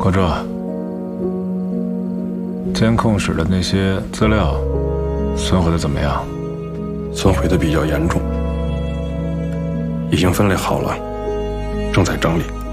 霍哲，监控室的那些资料损毁的怎么样？ 损毁的比较严重，已经分类好了，正在整理。